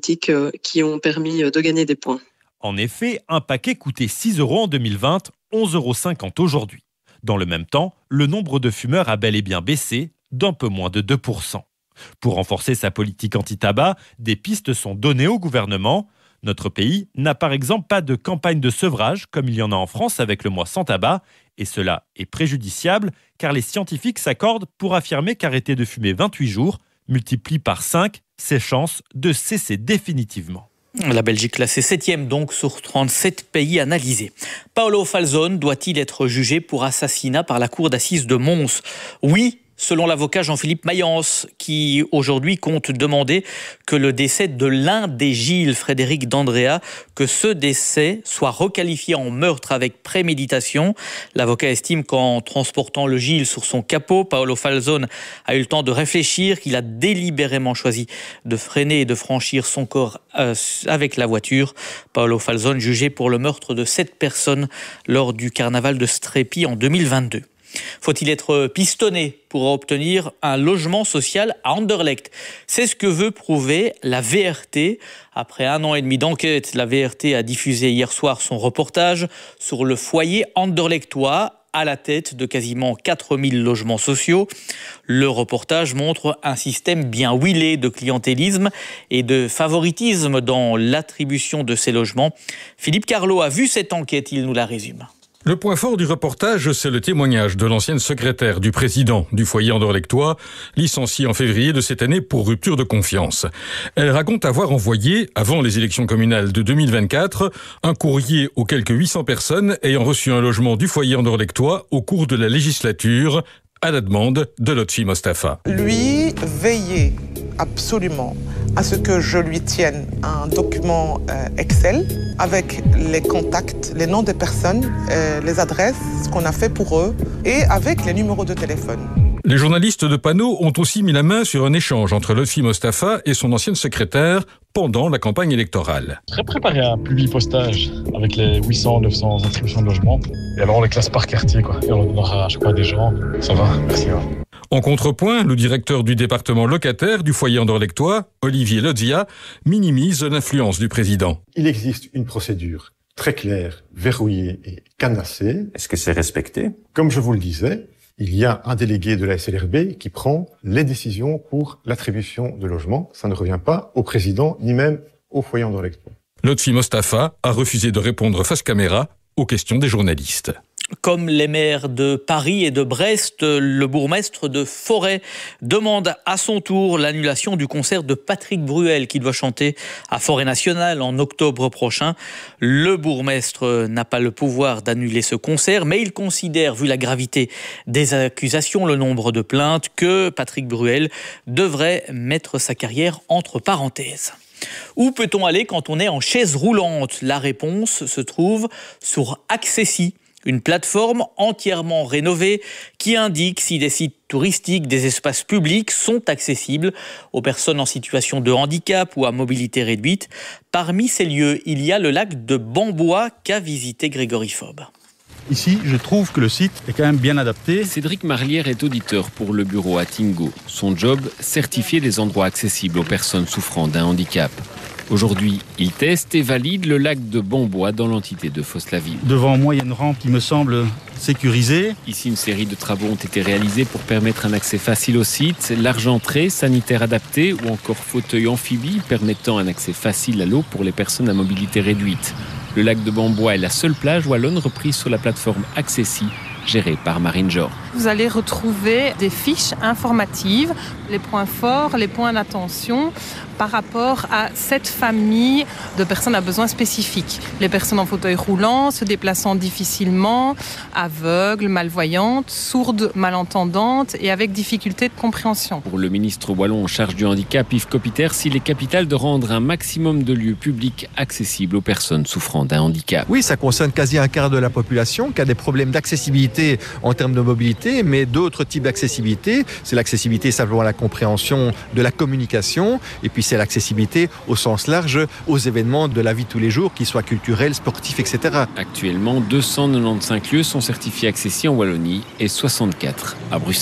politiques qui ont permis de gagner des points. En effet, un paquet coûtait 6 € en 2020, 11,50 € aujourd'hui. Dans le même temps, le nombre de fumeurs a bel et bien baissé d'un peu moins de 2%. Pour renforcer sa politique anti-tabac, des pistes sont données au gouvernement. Notre pays n'a par exemple pas de campagne de sevrage comme il y en a en France avec le mois sans tabac. Et cela est préjudiciable car les scientifiques s'accordent pour affirmer qu'arrêter de fumer 28 jours multiplie par 5 ses chances de cesser définitivement. La Belgique classée 7e donc sur 37 pays analysés. Paolo Falzone doit-il être jugé pour assassinat par la cour d'assises de Mons ? Oui, selon l'avocat Jean-Philippe Mayence, qui aujourd'hui compte demander que le décès de l'un des Gilles, Frédéric D'Andrea, que ce décès soit requalifié en meurtre avec préméditation. L'avocat estime qu'en transportant le Gilles sur son capot, Paolo Falzone a eu le temps de réfléchir, qu'il a délibérément choisi de freiner et de franchir son corps avec la voiture. Paolo Falzone jugé pour le meurtre de 7 personnes lors du carnaval de Strépy en 2022. Faut-il être pistonné pour obtenir un logement social à Anderlecht ? C'est ce que veut prouver la VRT. Après 1 an et demi d'enquête, la VRT a diffusé hier soir son reportage sur le foyer anderlechtois à la tête de quasiment 4000 logements sociaux. Le reportage montre un système bien huilé de clientélisme et de favoritisme dans l'attribution de ces logements. Philippe Carlo a vu cette enquête, il nous la résume. Le point fort du reportage, c'est le témoignage de l'ancienne secrétaire du président du foyer anderlechtois, licenciée en février de cette année pour rupture de confiance. Elle raconte avoir envoyé, avant les élections communales de 2024, un courrier aux quelques 800 personnes ayant reçu un logement du foyer anderlechtois au cours de la législature, à la demande de Lotfi Mostafa. Lui veillait absolument à ce que je lui tienne un document Excel avec les contacts, les noms des personnes, les adresses, ce qu'on a fait pour eux et avec les numéros de téléphone. Les journalistes de Panneau ont aussi mis la main sur un échange entre Lotfi Mostafa et son ancienne secrétaire pendant la campagne électorale. Je serais préparé à un publipostage avec les 800-900 inscriptions de logement. Et alors on les classe par quartier, quoi. Et on donnera à chaque fois des gens. Ça va, merci. En contrepoint, le directeur du département locataire du foyer anderlechtois, Olivier Lodzia, minimise l'influence du président. Il existe une procédure très claire, verrouillée et cadenassée. Est-ce que c'est respecté ? Comme je vous le disais, il y a un délégué de la SLRB qui prend les décisions pour l'attribution de logements. Ça ne revient pas au président, ni même au foyer anderlechtois. Lotfi Mostafa a refusé de répondre face caméra aux questions des journalistes. Comme les maires de Paris et de Brest, le bourgmestre de Forêt demande à son tour l'annulation du concert de Patrick Bruel qui doit chanter à Forêt Nationale en octobre prochain. Le bourgmestre n'a pas le pouvoir d'annuler ce concert, mais il considère, vu la gravité des accusations, le nombre de plaintes, que Patrick Bruel devrait mettre sa carrière entre parenthèses. Où peut-on aller quand on est en chaise roulante ? La réponse se trouve sur Accessi, une plateforme entièrement rénovée qui indique si des sites touristiques, des espaces publics sont accessibles aux personnes en situation de handicap ou à mobilité réduite. Parmi ces lieux, il y a le lac de Bambois qu'a visité Grégory Faube. Ici, je trouve que le site est quand même bien adapté. Cédric Marlière est auditeur pour le bureau à Tingo. Son job, certifier des endroits accessibles aux personnes souffrant d'un handicap. Aujourd'hui, il teste et valide le lac de Bambois dans l'entité de Fosse-la-Ville. Devant moi, il y a une rampe qui me semble sécurisée. Ici, une série de travaux ont été réalisés pour permettre un accès facile au site, large entrée, sanitaire adapté ou encore fauteuil amphibie permettant un accès facile à l'eau pour les personnes à mobilité réduite. Le lac de Bambois est la seule plage wallonne reprise sur la plateforme Accessi, gérée par Marine Jor. Vous allez retrouver des fiches informatives, les points forts, les points d'attention par rapport à cette famille de personnes à besoins spécifiques. Les personnes en fauteuil roulant, se déplaçant difficilement, aveugles, malvoyantes, sourdes, malentendantes et avec difficulté de compréhension. Pour le ministre wallon en charge du handicap, Yves Copiter, il est capital de rendre un maximum de lieux publics accessibles aux personnes souffrant d'un handicap. Oui, ça concerne quasi un quart de la population qui a des problèmes d'accessibilité en termes de mobilité, mais d'autres types d'accessibilité. C'est l'accessibilité simplement à la compréhension de la communication, et puis c'est l'accessibilité au sens large aux événements de la vie de tous les jours, qu'ils soient culturels, sportifs, etc. Actuellement, 295 lieux sont certifiés accessibles en Wallonie et 64 à Bruxelles.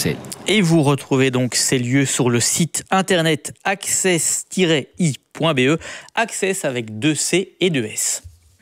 Et vous retrouvez donc ces lieux sur le site internet access-i.be, Access avec 2 C et 2 S.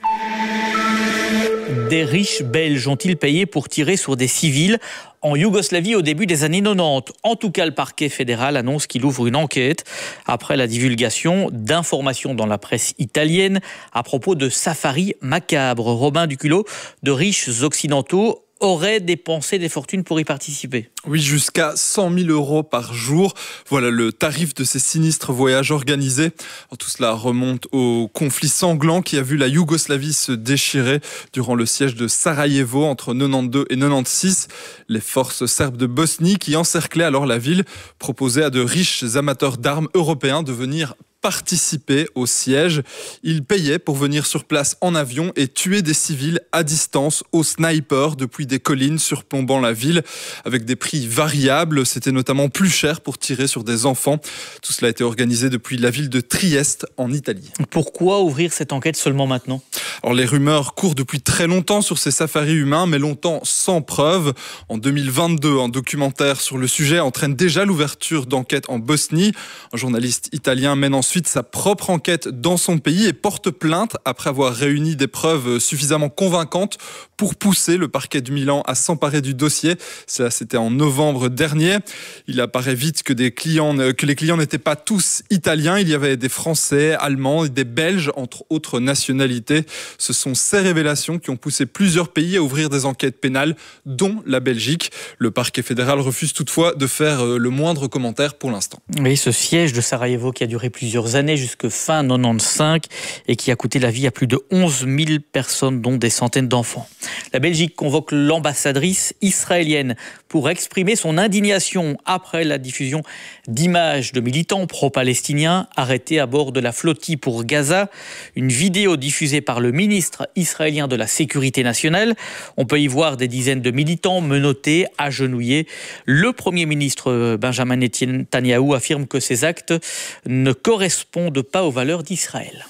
Des riches Belges ont-ils payé pour tirer sur des civils en Yougoslavie au début des années 90 ? En tout cas, le parquet fédéral annonce qu'il ouvre une enquête après la divulgation d'informations dans la presse italienne à propos de safaris macabres. Robin Duculot, de riches occidentaux auraient dépensé des fortunes pour y participer. Oui, jusqu'à 100 000 euros par jour. Voilà le tarif de ces sinistres voyages organisés. Tout cela remonte au conflit sanglant qui a vu la Yougoslavie se déchirer durant le siège de Sarajevo entre 92 et 96. Les forces serbes de Bosnie qui encerclaient alors la ville proposaient à de riches amateurs d'armes européens de venir participer au siège. Ils payaient pour venir sur place en avion et tuer des civils à distance au sniper depuis des collines surplombant la ville avec des prix variables. C'était notamment plus cher pour tirer sur des enfants. Tout cela a été organisé depuis la ville de Trieste en Italie. Pourquoi ouvrir cette enquête seulement maintenant ? Alors les rumeurs courent depuis très longtemps sur ces safaris humains, mais longtemps sans preuve. En 2022, un documentaire sur le sujet entraîne déjà l'ouverture d'enquêtes en Bosnie. Un journaliste italien mène ensuite sa propre enquête dans son pays et porte plainte après avoir réuni des preuves suffisamment convaincantes pour pousser le parquet de Milan à s'emparer du dossier. Ça, c'était en novembre dernier. Il apparaît vite que les clients n'étaient pas tous italiens. Il y avait des Français, Allemands et des Belges, entre autres nationalités. Ce sont ces révélations qui ont poussé plusieurs pays à ouvrir des enquêtes pénales, dont la Belgique. Le parquet fédéral refuse toutefois de faire le moindre commentaire pour l'instant. Oui, ce siège de Sarajevo qui a duré plusieurs années jusqu'à fin 95 et qui a coûté la vie à plus de 11 000 personnes, dont des centaines d'enfants. La Belgique convoque l'ambassadrice israélienne pour exprimer son indignation après la diffusion d'images de militants pro-palestiniens arrêtés à bord de la flottille pour Gaza. Une vidéo diffusée par le ministre israélien de la Sécurité nationale. On peut y voir des dizaines de militants menottés, agenouillés. Le Premier ministre Benjamin Netanyahou affirme que ces actes ne correspondent pas aux valeurs d'Israël.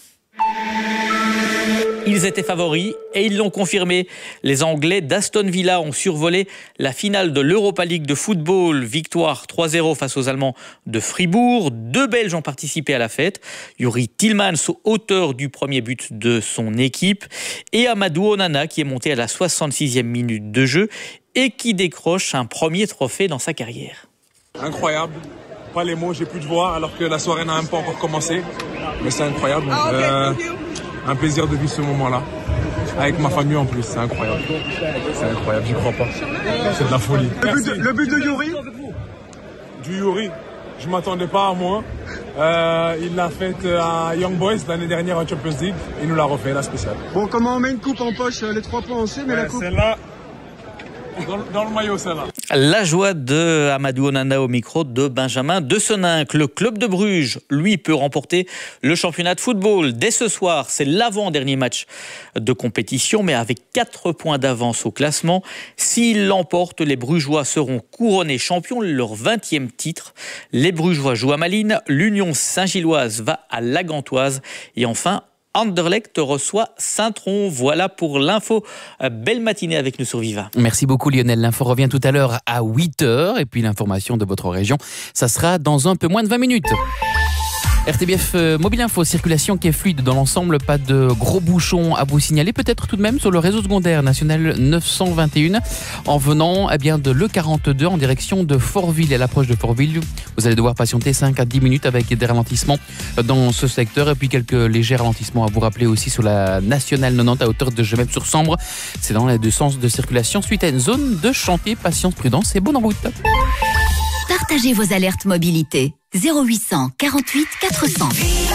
Ils étaient favoris et ils l'ont confirmé. Les Anglais d'Aston Villa ont survolé la finale de l'Europa League de football. Victoire 3-0 face aux Allemands de Fribourg. 2 Belges ont participé à la fête. Youri Tillmans, auteur du premier but de son équipe. Et Amadou Onana, qui est monté à la 66e minute de jeu et qui décroche un premier trophée dans sa carrière. Incroyable. Pas les mots, j'ai plus de voix alors que la soirée n'a même pas encore commencé. Mais c'est incroyable. Un plaisir de vivre ce moment-là. Avec ma famille en plus, c'est incroyable. C'est incroyable, j'y crois pas. C'est de la folie. Le but de Youri ? Du Youri, je m'attendais pas à moi. Il l'a fait à Young Boys l'année dernière en Champions League. Il nous l'a refait, la spéciale. Bon, comment on met une coupe en poche ? Les 3 points on sait, mais la coupe... Celle-là, dans le maillot, celle-là. La joie de Amadou Onana au micro de Benjamin de Seninck. Le club de Bruges, lui, peut remporter le championnat de football. Dès ce soir, c'est l'avant-dernier match de compétition, mais avec 4 points d'avance au classement. S'ils l'emportent, les Brugeois seront couronnés champions, leur 20e titre. Les Brugeois jouent à Malines, l'Union Saint-Gilloise va à la Gantoise. Et enfin, Anderlecht reçoit Saint-Tron. Voilà pour l'info. Belle matinée avec nous sur Viva. Merci beaucoup Lionel. L'info revient tout à l'heure à 8h. Et puis l'information de votre région, ça sera dans un peu moins de 20 minutes. RTBF Mobile Info, circulation qui est fluide dans l'ensemble, pas de gros bouchons à vous signaler, peut-être tout de même sur le réseau secondaire national 921 en venant de l'E42 en direction de Fortville. Et à l'approche de Fortville, vous allez devoir patienter 5 à 10 minutes avec des ralentissements dans ce secteur et puis quelques légers ralentissements à vous rappeler aussi sur la nationale 90 à hauteur de Gemep-sur-Sambre. C'est dans les deux sens de circulation suite à une zone de chantier. Patience, prudence et bonne route. Partagez vos alertes mobilité. 0800 48 400.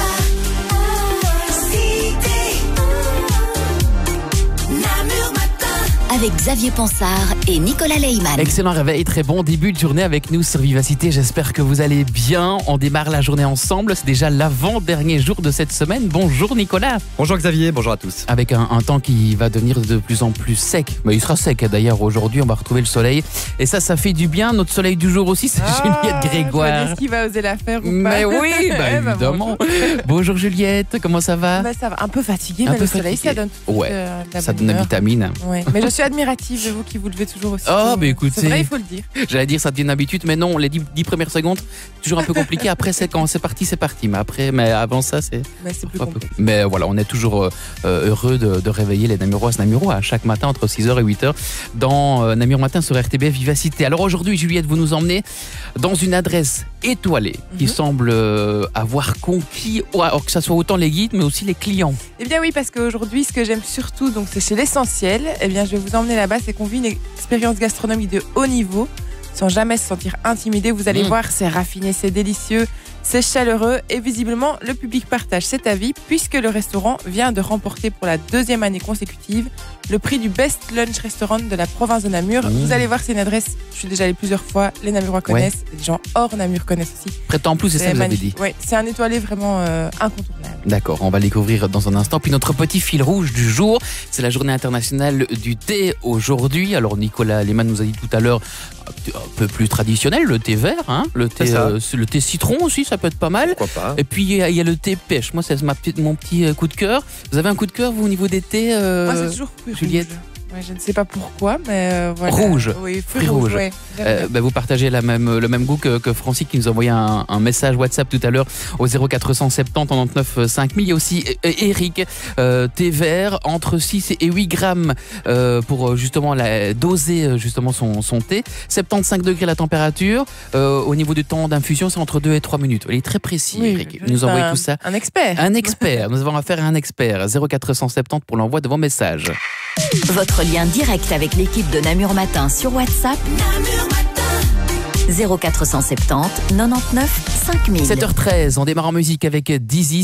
Avec Xavier Ponsard et Nicolas Leyman. Excellent réveil, très bon début de journée avec nous sur Vivacité. J'espère que vous allez bien. On démarre la journée ensemble. C'est déjà l'avant-dernier jour de cette semaine. Bonjour Nicolas. Bonjour Xavier, bonjour à tous. Avec un temps qui va devenir de plus en plus sec. Mais il sera sec d'ailleurs aujourd'hui. On va retrouver le soleil. Et ça fait du bien. Notre soleil du jour aussi, c'est Juliette Grégoire. Est-ce qu'il va oser la faire ou pas? Mais oui, évidemment. Bonjour Juliette, comment ça va? Ça va, un peu fatiguée, mais le soleil, ça donne ça donne la vitamine. Ouais. Mais je suis admirative de vous qui vous levez toujours aussi. Oh, mais écoutez. C'est vrai, il faut le dire. J'allais dire ça devient une habitude, mais non, les 10 premières secondes, toujours un peu compliqué. Après, c'est quand c'est parti. Mais avant ça, c'est. Mais c'est plus compliqué. Mais voilà, on est toujours heureux de réveiller les Namuroises Namurois chaque matin entre 6h et 8h dans Namur Matin sur RTBF Vivacité. Alors aujourd'hui, Juliette, vous nous emmenez dans une adresse étoilée qui semble avoir conquis, que ça soit autant les guides, mais aussi les clients. Eh bien oui, parce qu'aujourd'hui, ce que j'aime surtout, donc c'est chez l'Essentiel. Eh bien, je vais vous emmener là-bas, c'est qu'on vit une expérience gastronomique de haut niveau, sans jamais se sentir intimidé. Vous allez voir, c'est raffiné, c'est délicieux, c'est chaleureux et visiblement, le public partage cet avis puisque le restaurant vient de remporter pour la 2e année consécutive le prix du Best Lunch Restaurant de la province de Namur. Vous allez voir, c'est une adresse, je suis déjà allée plusieurs fois, les Namurois connaissent, les gens hors Namur connaissent aussi. Prêt en plus, c'est ça que vous avez dit. Oui, c'est un étoilé vraiment incontournable. D'accord, on va le découvrir dans un instant. Puis notre petit fil rouge du jour, c'est la journée internationale du thé aujourd'hui. Alors Nicolas Lehmann nous a dit tout à l'heure un peu plus traditionnel, le thé vert, hein, le thé citron aussi, ça peut être pas mal. Pourquoi pas. Et puis il y a le thé pêche. Moi, c'est mon petit coup de cœur. Vous avez un coup de cœur, vous, au niveau des thés, Moi, c'est toujours plus Juliette rouge. Ouais, je ne sais pas pourquoi, mais voilà. Rouge. Oui, fruits rouges. Ouais, vous partagez le même goût que Francis qui nous a envoyé un message WhatsApp tout à l'heure au 0470 99 5000. Il y a aussi Eric, thé vert entre 6 et 8 grammes pour justement doser justement son thé. 75 degrés la température. Au niveau du temps d'infusion, c'est entre 2 et 3 minutes. Il est très précis, oui, Eric. Il nous a envoyé tout ça. Un expert. Un expert. Nous avons affaire à un expert. 0470 pour l'envoi de vos messages. Votre lien direct avec l'équipe de Namur Matin sur WhatsApp. Namur Matin. 0470 99 5000. 7h13, on démarre en musique avec Dizzy.